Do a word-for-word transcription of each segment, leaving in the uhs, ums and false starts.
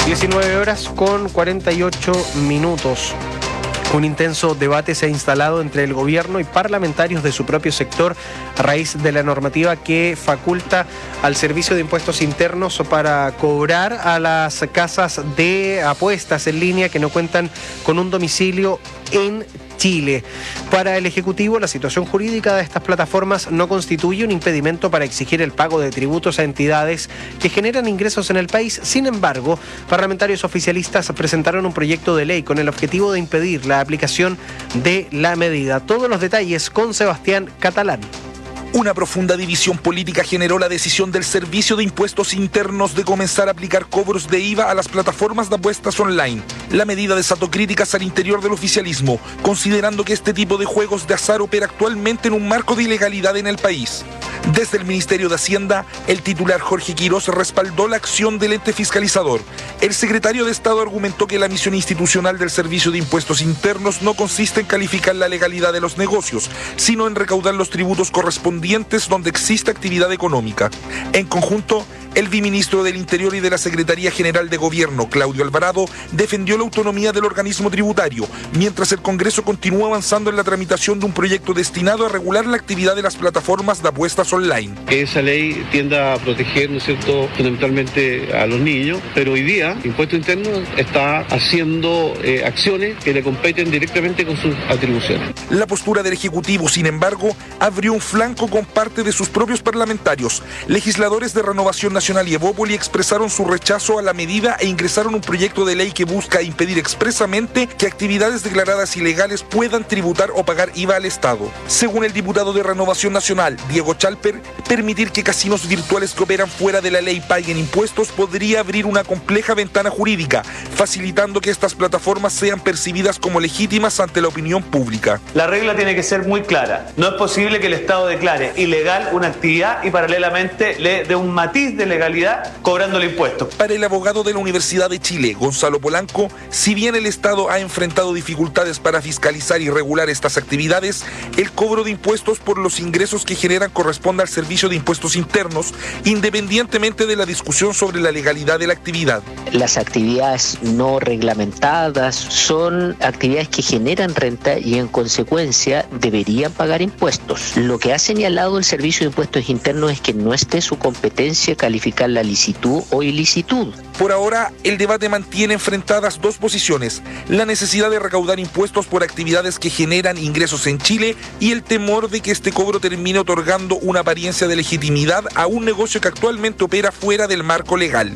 diecinueve horas con cuarenta y ocho minutos. Un intenso debate se ha instalado entre el gobierno y parlamentarios de su propio sector a raíz de la normativa que faculta al Servicio de Impuestos Internos para cobrar a las casas de apuestas en línea que no cuentan con un domicilio en Chile. Para el Ejecutivo, la situación jurídica de estas plataformas no constituye un impedimento para exigir el pago de tributos a entidades que generan ingresos en el país. Sin embargo, parlamentarios oficialistas presentaron un proyecto de ley con el objetivo de impedir la aplicación de la medida. Todos los detalles con Sebastián Catalán. Una profunda división política generó la decisión del Servicio de Impuestos Internos de comenzar a aplicar cobros de I V A a las plataformas de apuestas online. La medida desató críticas al interior del oficialismo, considerando que este tipo de juegos de azar opera actualmente en un marco de ilegalidad en el país. Desde el Ministerio de Hacienda, el titular Jorge Quirós respaldó la acción del ente fiscalizador. El secretario de Estado argumentó que la misión institucional del Servicio de Impuestos Internos no consiste en calificar la legalidad de los negocios, sino en recaudar los tributos correspondientes donde existe actividad económica. En conjunto, el viceministro del Interior y de la Secretaría General de Gobierno, Claudio Alvarado, defendió la autonomía del organismo tributario, mientras el Congreso continúa avanzando en la tramitación de un proyecto destinado a regular la actividad de las plataformas de apuestas online. Que esa ley tienda a proteger, ¿no es cierto?, fundamentalmente a los niños, pero hoy día Impuesto Interno está haciendo eh, acciones que le competen directamente con sus atribuciones. La postura del Ejecutivo, sin embargo, abrió un flanco con parte de sus propios parlamentarios. Legisladores de Renovación Nacional y Evópoli expresaron su rechazo a la medida e ingresaron un proyecto de ley que busca impedir expresamente que actividades declaradas ilegales puedan tributar o pagar I V A al Estado. Según el diputado de Renovación Nacional, Diego Chalper, permitir que casinos virtuales que operan fuera de la ley paguen impuestos podría abrir una compleja ventana jurídica, facilitando que estas plataformas sean percibidas como legítimas ante la opinión pública. La regla tiene que ser muy clara. No es posible que el Estado declare ilegal una actividad y paralelamente le dé un matiz de legalidad cobrándole impuestos. Para el abogado de la Universidad de Chile, Gonzalo Polanco, si bien el Estado ha enfrentado dificultades para fiscalizar y regular estas actividades, el cobro de impuestos por los ingresos que generan corresponde al Servicio de Impuestos Internos, independientemente de la discusión sobre la legalidad de la actividad. Las actividades no reglamentadas son actividades que generan renta y en consecuencia deberían pagar impuestos. Lo que ha señalado el Servicio de Impuestos Internos es que no esté su competencia calificar la licitud o ilicitud. Por ahora, el debate mantiene enfrentadas dos posiciones: la necesidad de recaudar impuestos por actividades que generan ingresos en Chile y el temor de que este cobro termine otorgando una apariencia de legitimidad a un negocio que actualmente opera fuera del marco legal.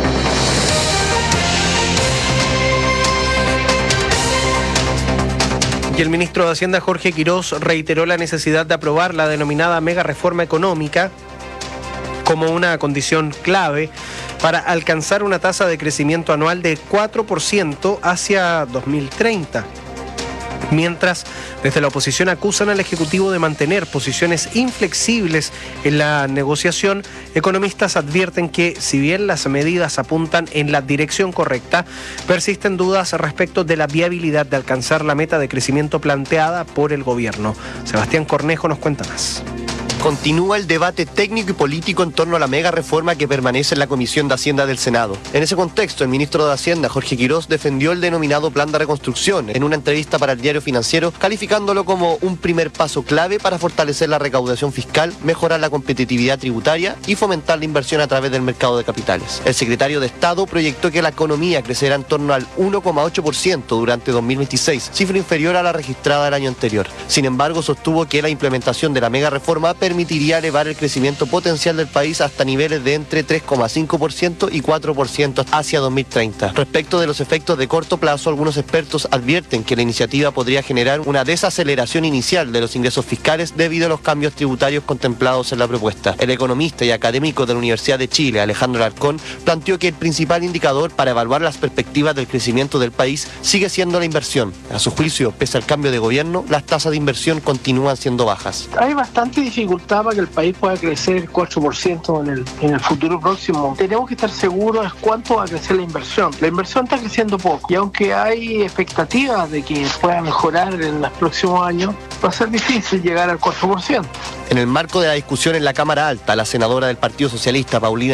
Y el ministro de Hacienda, Jorge Quirós, reiteró la necesidad de aprobar la denominada mega reforma económica como una condición clave para alcanzar una tasa de crecimiento anual de cuatro por ciento hacia dos mil treinta. Mientras, desde la oposición acusan al Ejecutivo de mantener posiciones inflexibles en la negociación, economistas advierten que, si bien las medidas apuntan en la dirección correcta, persisten dudas respecto de la viabilidad de alcanzar la meta de crecimiento planteada por el gobierno. Sebastián Cornejo nos cuenta más. Continúa el debate técnico y político en torno a la mega reforma que permanece en la Comisión de Hacienda del Senado. En ese contexto, el ministro de Hacienda, Jorge Quirós, defendió el denominado Plan de Reconstrucción en una entrevista para el Diario Financiero, calificándolo como un primer paso clave para fortalecer la recaudación fiscal, mejorar la competitividad tributaria y fomentar la inversión a través del mercado de capitales. El secretario de Estado proyectó que la economía crecerá en torno al uno coma ocho por ciento durante dos mil veintiséis, cifra inferior a la registrada el año anterior. Sin embargo, sostuvo que la implementación de la mega reforma permitiría elevar el crecimiento potencial del país hasta niveles de entre tres coma cinco por ciento y cuatro por ciento hacia dos mil treinta. Respecto de los efectos de corto plazo, algunos expertos advierten que la iniciativa podría generar una desaceleración inicial de los ingresos fiscales debido a los cambios tributarios contemplados en la propuesta. El economista y académico de la Universidad de Chile, Alejandro Alarcón, planteó que el principal indicador para evaluar las perspectivas del crecimiento del país sigue siendo la inversión. A su juicio, pese al cambio de gobierno, las tasas de inversión continúan siendo bajas. Hay bastante dificultad para que el país pueda crecer cuatro por ciento en el, en el futuro próximo. Tenemos que estar seguros de cuánto va a crecer la inversión. La inversión está creciendo poco y aunque hay expectativas de que pueda mejorar en los próximos años, va a ser difícil llegar al cuatro por ciento. En el marco de la discusión en la Cámara Alta, la senadora del Partido Socialista, Paulina